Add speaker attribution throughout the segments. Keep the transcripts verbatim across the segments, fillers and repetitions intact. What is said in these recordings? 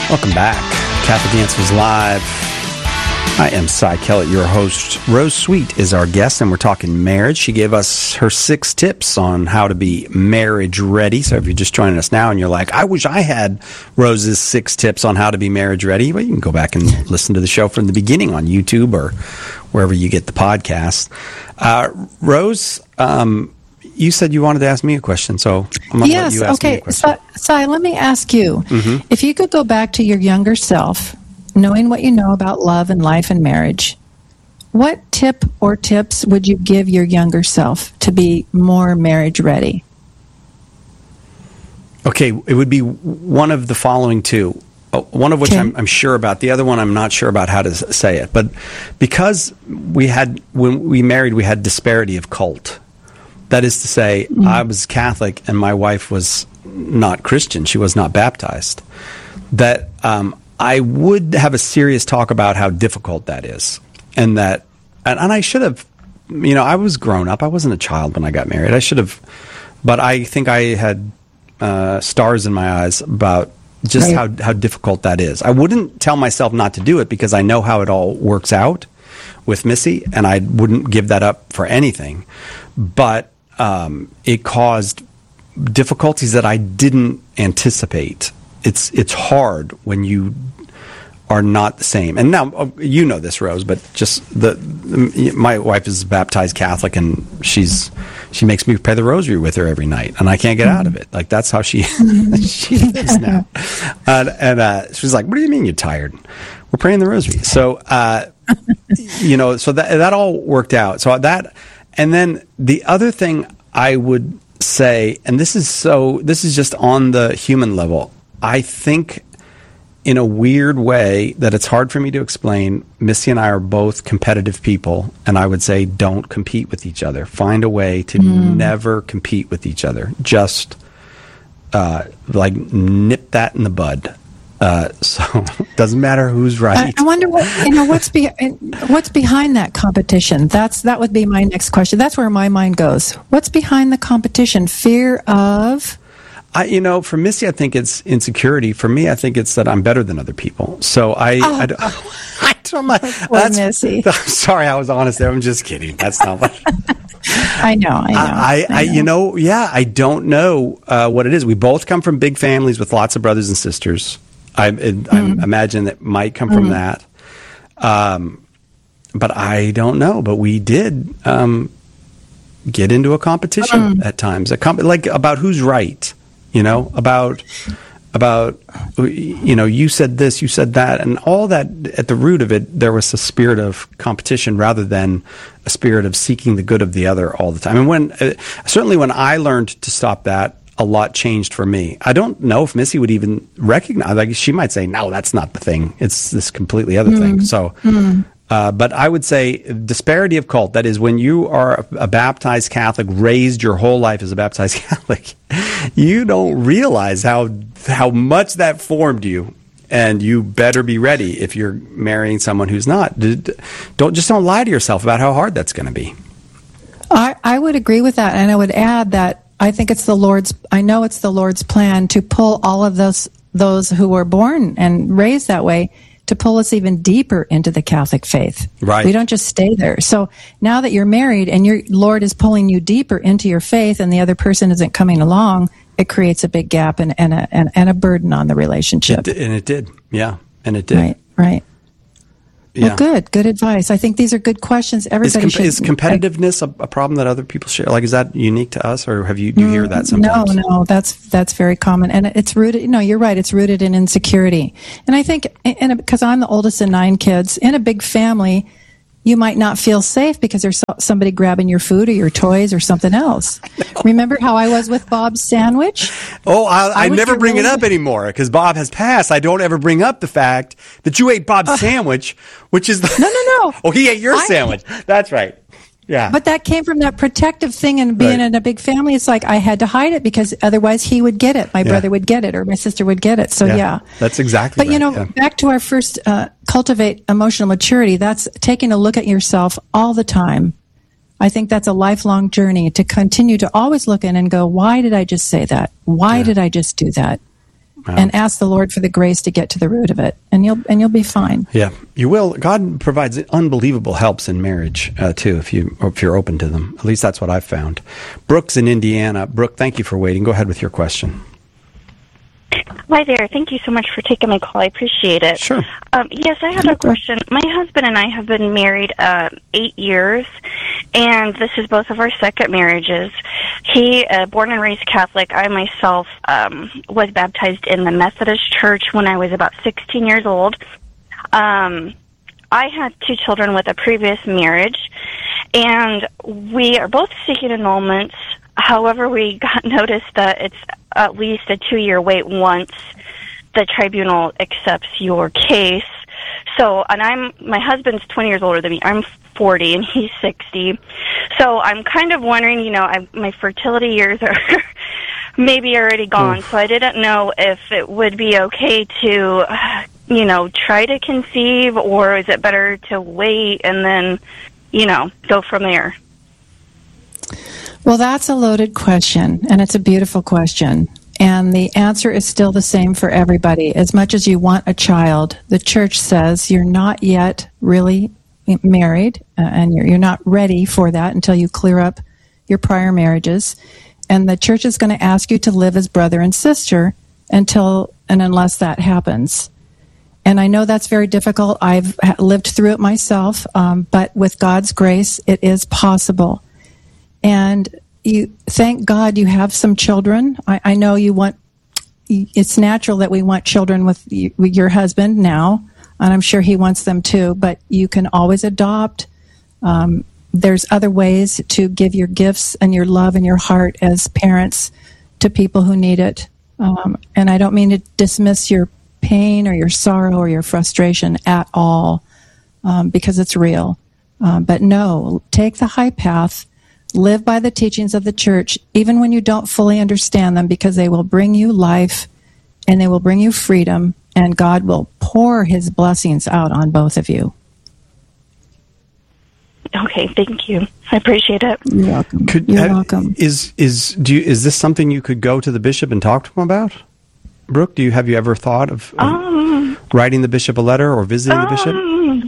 Speaker 1: Welcome back. Catholic Answers Live. I am Cy Kellett, your host. Rose Sweet is our guest, and we're talking marriage. She gave us her six tips on how to be marriage ready. So if you're just joining us now and you're like, I wish I had Rose's six tips on how to be marriage ready, well, you can go back and listen to the show from the beginning on YouTube or wherever you get the podcast. Uh, Rose, um, you said you wanted to ask me a question, so I'm going to
Speaker 2: yes,
Speaker 1: let you ask
Speaker 2: okay.
Speaker 1: me a question.
Speaker 2: So, Cy, let me ask you,
Speaker 1: Mm-hmm.
Speaker 2: if you could go back to your younger self, knowing what you know about love and life and marriage, what tip or tips would you give your younger self to be more marriage ready?
Speaker 1: Okay, it would be one of the following two. Uh, One of which
Speaker 2: Okay.
Speaker 1: I'm, I'm sure about. The other one I'm not sure about how to s- say it. But because we had, when we married, we had disparity of cult. That is to say,
Speaker 2: Mm.
Speaker 1: I was Catholic and my wife was not Christian. She was not baptized. That um, I would have a serious talk about how difficult that is. And that, and, and I should have, you know, I was grown up. I wasn't a child when I got married. I should have, but I think I had uh, stars in my eyes about just
Speaker 2: Right.
Speaker 1: how, how difficult that is. I wouldn't tell myself not to do it because I know how it all works out with Missy, and I wouldn't give that up for anything. But um, it caused difficulties that I didn't anticipate. It's it's hard when you are not the same. And now uh, you know this, Rose, but just the, the my wife is baptized Catholic, and she's she makes me pray the rosary with her every night, and I can't get out of it. Like that's how she she lives now. And, and uh, she's like, "What do you mean you're tired? We're praying the rosary." So uh, you know, so that that all worked out. So that, and then the other thing I would say, and this is so this is just on the human level. I think in a weird way that it's hard for me to explain, Missy and I are both competitive people, and I would say don't compete with each other. Find a way to
Speaker 2: Mm.
Speaker 1: never compete with each other. Just uh, like nip that in the bud. Uh, so it doesn't matter who's
Speaker 2: I,
Speaker 1: right.
Speaker 2: I wonder what you know. What's be, what's behind that competition? That's that would be my next question. That's where my mind goes. What's behind the competition? Fear of.
Speaker 1: I, you know, for Missy, I think it's insecurity. For me, I think it's that I'm better than other people. So I,
Speaker 2: Oh.
Speaker 1: I, don't- I don't know.
Speaker 2: Poor
Speaker 1: That's,
Speaker 2: Missy.
Speaker 1: I'm sorry, I was honest there. I'm just kidding. That's not what.
Speaker 2: I know. I know.
Speaker 1: I, I, you know, yeah, I don't know uh, what it is. We both come from big families with lots of brothers and sisters. I, it, I imagine that might come from that. Um, but I don't know. But we did um, get into a competition at times, a comp- like about who's right. You know, about about you know, you said this, you said that, and all that. At the root of it, there was a spirit of competition rather than a spirit of seeking the good of the other all the time. And when uh, certainly when I learned to stop that, a lot changed for me. I don't know if Missy would even recognize. Like she might say, "No, that's not the thing. It's this completely other thing." So. Uh, but I would say disparity of cult. That is, when you are a, a baptized Catholic, raised your whole life as a baptized Catholic, you don't realize how how much that formed you, and you better be ready if you're marrying someone who's not. D- d- Don't just don't lie to yourself about how hard that's going to be.
Speaker 2: I, I would agree with that, and I would add that I think it's the Lord's. I know it's the Lord's plan to pull all of those those who were born and raised that way, to pull us even deeper into the Catholic faith.
Speaker 1: Right.
Speaker 2: We don't just stay there. So now that you're married and your Lord is pulling you deeper into your faith, and the other person isn't coming along, it creates a big gap and, and a and, and a burden on the relationship.
Speaker 1: It, and it did, yeah, and it did.
Speaker 2: Right. Right.
Speaker 1: Yeah.
Speaker 2: Well, good, good advice. I think these are good questions.
Speaker 1: Is,
Speaker 2: Everybody
Speaker 1: com-
Speaker 2: should.
Speaker 1: is competitiveness a, a problem that other people share? Like, is that unique to us, or have you do you hear that sometimes?
Speaker 2: No, no, that's that's very common, and it's rooted. No, you're right. It's rooted in insecurity, and I think, and because I'm the oldest of nine kids in a big family, you might not feel safe because there's so- somebody grabbing your food or your toys or something else. Remember how I was with Bob's sandwich?
Speaker 1: Oh, I, I,
Speaker 2: I would
Speaker 1: never
Speaker 2: get
Speaker 1: bring it
Speaker 2: really-
Speaker 1: up anymore because Bob has passed. I don't ever bring up the fact that you ate Bob's sandwich, which is the
Speaker 2: No, no, no.
Speaker 1: Oh, he ate your
Speaker 2: I-
Speaker 1: sandwich. That's right. Yeah.
Speaker 2: But that came from that protective thing and being
Speaker 1: Right.
Speaker 2: in a big family. It's like I had to hide it because otherwise he would get it. My
Speaker 1: Yeah.
Speaker 2: brother would get it or my sister would get it. So yeah.
Speaker 1: That's exactly
Speaker 2: But you
Speaker 1: right,
Speaker 2: know,
Speaker 1: yeah.
Speaker 2: back to our first, uh, cultivate emotional maturity. That's taking a look at yourself all the time. I think that's a lifelong journey to continue to always look in and go, why did I just say that? Why
Speaker 1: Yeah.
Speaker 2: did I just do that?
Speaker 1: Wow.
Speaker 2: and ask the Lord for the grace to get to the root of it, and you'll and you'll be fine.
Speaker 1: Yeah, you will. God provides unbelievable helps in marriage uh, too, if you if you're open to them. At least that's what I've found. Brooke's in Indiana. Brooke, thank you for waiting. Go ahead with your question.
Speaker 3: Hi there. Thank you so much for taking my call. I appreciate it.
Speaker 1: Sure.
Speaker 3: Um, yes, I have a question. My husband and I have been married uh, eight years, and this is both of our second marriages. He, uh, born and raised Catholic. I myself um, was baptized in the Methodist Church when I was about sixteen years old. Um, I had two children with a previous marriage, and we are both seeking annulments. However, we got notice that it's at least a two-year wait once the tribunal accepts your case. So, and I'm, my husband's twenty years older than me. I'm forty and he's sixty. So I'm kind of wondering, you know, I, my fertility years are maybe already gone. Oof. So I didn't know if it would be okay to, you know, try to conceive, or is it better to wait and then, you know, go from there?
Speaker 2: Well, that's a loaded question, and it's a beautiful question. And the answer is still the same for everybody. As much as you want a child, the church says you're not yet really married, uh, and you're, you're not ready for that until you clear up your prior marriages. And the church is going to ask you to live as brother and sister until and unless that happens. And I know that's very difficult. I've lived through it myself, um, but with God's grace, it is possible. And you, thank God you have some children. I, I know you want, it's natural that we want children with, you, with your husband now, and I'm sure he wants them too, but you can always adopt. Um, there's other ways to give your gifts and your love and your heart as parents to people who need it. Um, and I don't mean to dismiss your pain or your sorrow or your frustration at all, um, because it's real. Um, but no, take the high path. Live by the teachings of the church, even when you don't fully understand them, because they will bring you life and they will bring you freedom, and God will pour his blessings out on both of you.
Speaker 3: Okay, thank you. I appreciate it.
Speaker 2: You're welcome.
Speaker 1: Could,
Speaker 2: You're
Speaker 1: have,
Speaker 2: welcome.
Speaker 1: Is is do you, is this something you could go to the bishop and talk to him about? Brooke, do you have you ever thought of, of
Speaker 3: um,
Speaker 1: writing the bishop a letter or visiting
Speaker 3: um,
Speaker 1: the bishop?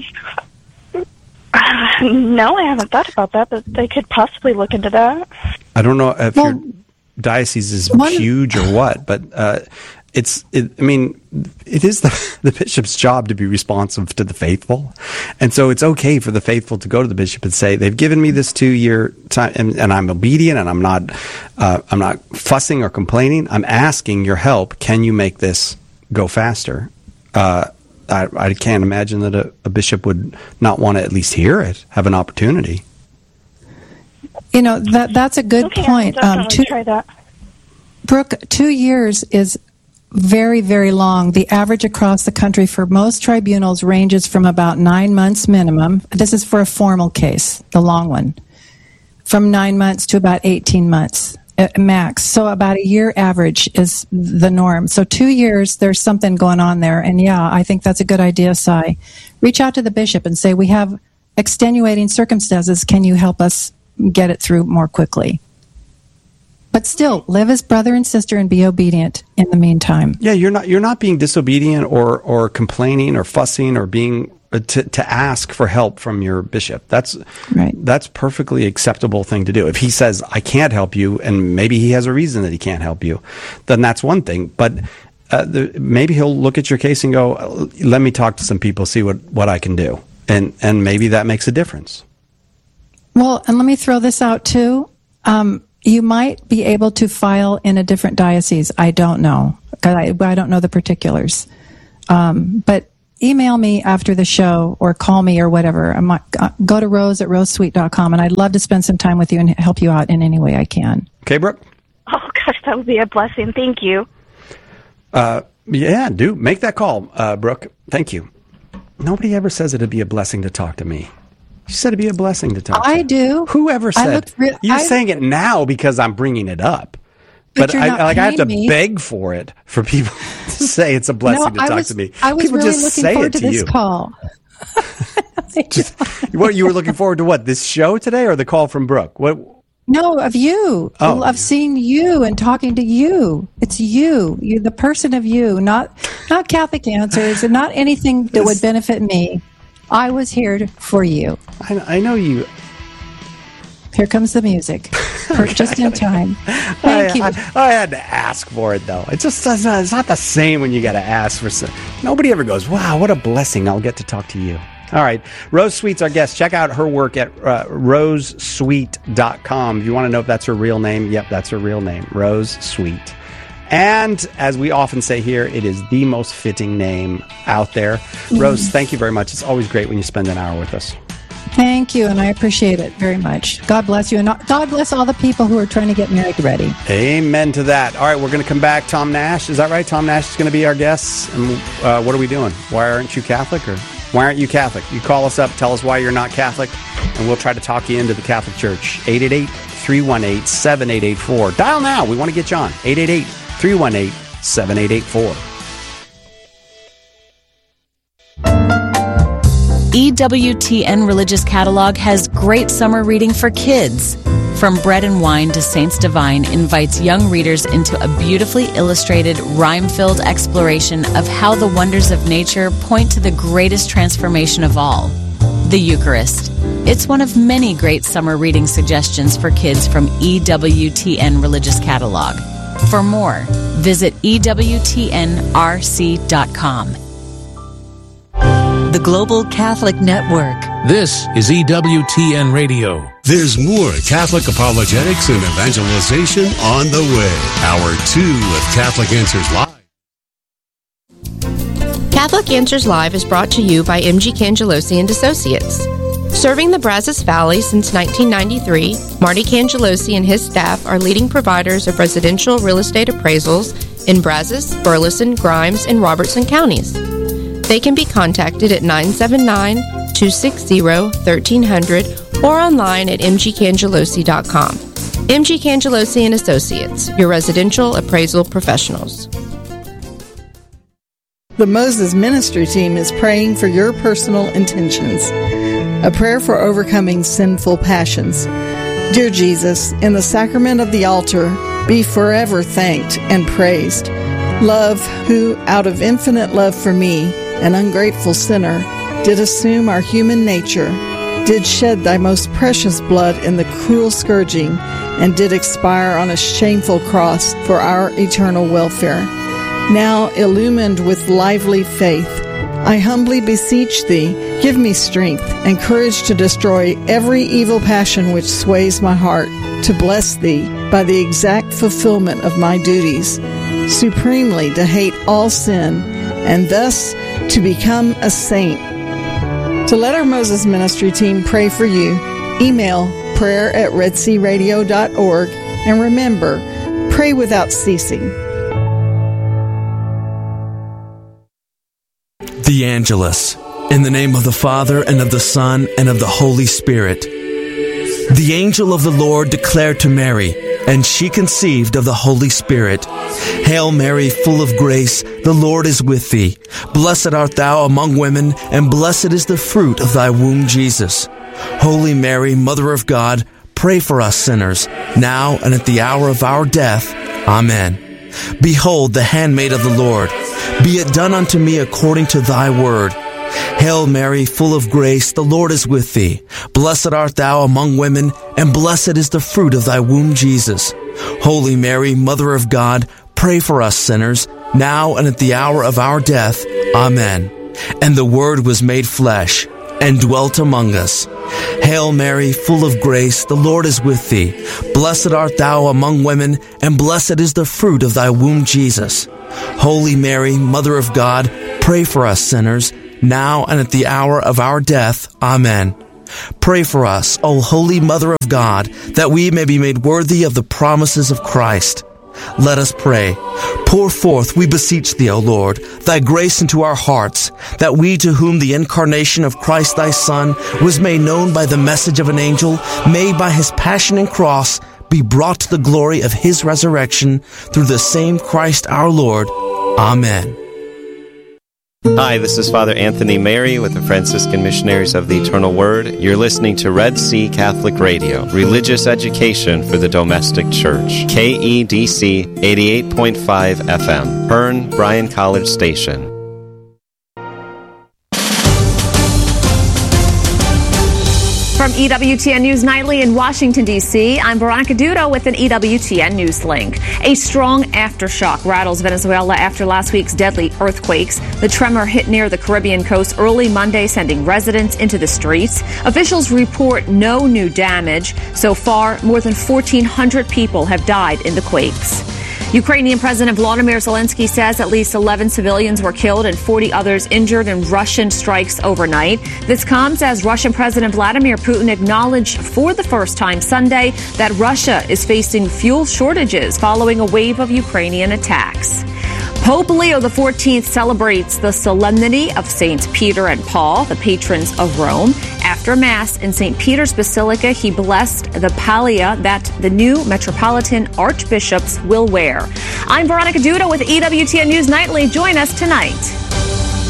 Speaker 3: Uh, no, I haven't thought about that, but they could possibly look into that.
Speaker 1: I don't know if
Speaker 2: well,
Speaker 1: your diocese is
Speaker 2: one,
Speaker 1: huge or what, but uh, it's. It, I mean, it is the, the bishop's job to be responsive to the faithful, and so it's okay for the faithful to go to the bishop and say, "They've given me this two-year time, and, and I'm obedient, and I'm not, uh, I'm not fussing or complaining. I'm asking your help. Can you make this go faster?" Uh, I, I can't imagine that a, a bishop would not want to at least hear it, have an opportunity.
Speaker 2: You know, that that's a good
Speaker 3: okay,
Speaker 2: point.
Speaker 3: I'll
Speaker 2: Um, two,
Speaker 3: try that.
Speaker 2: Brooke, two years is very, very long. The average across the country for most tribunals ranges from about nine months minimum. This is for a formal case, the long one, from nine months to about eighteen months. Max. So about a year average is the norm. So two years, there's something going on there. And yeah, I think that's a good idea, Sai. Reach out to the bishop and say, we have extenuating circumstances. Can you help us get it through more quickly? But still, live as brother and sister and be obedient in the meantime.
Speaker 1: Yeah, you're not you're not being disobedient or, or complaining or fussing or being uh, to to ask for help from your bishop. That's
Speaker 2: right.
Speaker 1: That's perfectly acceptable thing to do. If he says I can't help you, and maybe he has a reason that he can't help you, then that's one thing. But uh, the, maybe he'll look at your case and go, "Let me talk to some people, see what, what I can do," and and maybe that makes a difference.
Speaker 2: Well, and let me throw this out too. Um, You might be able to file in a different diocese. I don't know. I, I don't know the particulars. Um, but email me after the show or call me or whatever. I might, uh, go to rose at rose sweet dot com, and I'd love to spend some time with you and help you out in any way I can.
Speaker 1: Okay, Brooke?
Speaker 3: Oh, gosh, that would be a blessing. Thank you.
Speaker 1: Uh, yeah, do. Make that call, uh, Brooke. Thank you. Nobody ever says it'd be a blessing to talk to me. You said it'd be a blessing to talk to
Speaker 2: I do.
Speaker 1: Whoever said?
Speaker 2: Re-
Speaker 1: You're
Speaker 2: I,
Speaker 1: saying it now because I'm bringing it up.
Speaker 2: But,
Speaker 1: But
Speaker 2: you're
Speaker 1: I,
Speaker 2: not
Speaker 1: like I have to
Speaker 2: paying me.
Speaker 1: beg for it for people to say it's a blessing
Speaker 2: no,
Speaker 1: to talk
Speaker 2: I was,
Speaker 1: to me.
Speaker 2: I was
Speaker 1: people
Speaker 2: really
Speaker 1: just
Speaker 2: looking
Speaker 1: say
Speaker 2: forward
Speaker 1: it
Speaker 2: to,
Speaker 1: to
Speaker 2: this
Speaker 1: you.
Speaker 2: call.
Speaker 1: Just, what you were looking forward to? What, this show today or the call from Brooke? What?
Speaker 2: No, of you.
Speaker 1: Oh.
Speaker 2: Of seeing you and talking to you. It's you. You're the person of you, not not Catholic Answers and not anything that would benefit me. I was here for you.
Speaker 1: I, I know you.
Speaker 2: Here comes the music. Just in time. Thank
Speaker 1: I,
Speaker 2: you.
Speaker 1: I, I had to ask for it, though. It just it's not, it's not the same when you got to ask for some. Nobody ever goes, wow, what a blessing. I'll get to talk to you. All right. Rose Sweet's our guest. Check out her work at uh, rose sweet dot com. If you want to know if that's her real name, yep, that's her real name, Rose Sweet. And as we often say here, it is the most fitting name out there. Mm. Rose, thank you very much. It's always great when you spend an hour with us.
Speaker 2: Thank you, and I appreciate it very much. God bless you, and God bless all the people who are trying to get married ready.
Speaker 1: Amen to that. All right, we're going to come back. Tom Nash, is that right? Tom Nash is going to be our guest. And uh, what are we doing? Why aren't you Catholic? Or why aren't you Catholic? You call us up, tell us why you're not Catholic, and we'll try to talk you into the Catholic Church. eight eight eight, three one eight, seven eight eight four. Dial now. We want to get you on. eight eight eight, three one eight, seven eight eight four.
Speaker 4: E W T N Religious Catalog has great summer reading for kids. From Bread and Wine to Saints Divine invites young readers into a beautifully illustrated, rhyme-filled exploration of how the wonders of nature point to the greatest transformation of all, the Eucharist. It's one of many great summer reading suggestions for kids from E W T N Religious Catalog. For more, visit E W T N R C dot com.
Speaker 5: The Global Catholic Network.
Speaker 6: This is E W T N Radio.
Speaker 7: There's more Catholic apologetics and evangelization on the way. Hour two of Catholic Answers Live.
Speaker 8: Catholic Answers Live is brought to you by M G Cangelosi and Associates. Serving the Brazos Valley since nineteen ninety-three, Marty Cangelosi and his staff are leading providers of residential real estate appraisals in Brazos, Burleson, Grimes, and Robertson counties. They can be contacted at nine seven nine, two six zero, one three zero zero or online at m g cangelosi dot com. M G Cangelosi and Associates, your residential appraisal professionals.
Speaker 9: The Moses Ministry Team is praying for your personal intentions. A prayer for overcoming sinful passions. Dear Jesus, in the sacrament of the altar, be forever thanked and praised. Love, who, out of infinite love for me, an ungrateful sinner, did assume our human nature, did shed thy most precious blood in the cruel scourging, and did expire on a shameful cross for our eternal welfare. Now, illumined with lively faith, I humbly beseech thee, give me strength and courage to destroy every evil passion which sways my heart, to bless thee by the exact fulfillment of my duties, supremely to hate all sin, and thus to become a saint. To let our Moses Ministry Team pray for you, email prayer at red sea radio dot org, and remember, pray without ceasing.
Speaker 10: The Angelus. In the name of the Father, and of the Son, and of the Holy Spirit. The angel of the Lord declared to Mary, and she conceived of the Holy Spirit. Hail Mary, full of grace, the Lord is with thee. Blessed art thou among women, and blessed is the fruit of thy womb, Jesus. Holy Mary, Mother of God, pray for us sinners, now and at the hour of our death. Amen. Behold, the handmaid of the Lord. Be it done unto me according to thy word. Hail Mary, full of grace, the Lord is with thee. Blessed art thou among women, and blessed is the fruit of thy womb, Jesus. Holy Mary, Mother of God, pray for us sinners, now and at the hour of our death. Amen. And the Word was made flesh, and dwelt among us. Hail Mary, full of grace, the Lord is with thee. Blessed art thou among women, and blessed is the fruit of thy womb, Jesus. Holy Mary, Mother of God, pray for us sinners, now and at the hour of our death. Amen. Pray for us, O Holy Mother of God, that we may be made worthy of the promises of Christ. Let us pray. Pour forth, we beseech thee, O Lord, thy grace into our hearts, that we, to whom the incarnation of Christ thy Son was made known by the message of an angel, may by his passion and cross be brought to the glory of his resurrection through the same Christ our Lord. Amen.
Speaker 11: Hi, this is Father Anthony Mary with the Franciscan Missionaries of the Eternal Word. You're listening to Red Sea Catholic Radio, religious education for the domestic church. K E D C eighty-eight point five F M, Hearn, Bryan College Station.
Speaker 12: From E W T N News Nightly in Washington, D C, I'm Veronica Dudo with an E W T N News link. A strong aftershock rattles Venezuela after last week's deadly earthquakes. The tremor hit near the Caribbean coast early Monday, sending residents into the streets. Officials report no new damage. So far, more than fourteen hundred people have died in the quakes. Ukrainian President Volodymyr Zelensky says at least eleven civilians were killed and forty others injured in Russian strikes overnight. This comes as Russian President Vladimir Putin acknowledged for the first time Sunday that Russia is facing fuel shortages following a wave of Ukrainian attacks. Pope Leo the fourteenth celebrates the solemnity of Saints Peter and Paul, the patrons of Rome. After Mass in Saint Peter's Basilica, he blessed the pallia that the new Metropolitan Archbishops will wear. I'm Veronica Dudo with E W T N News Nightly. Join us tonight.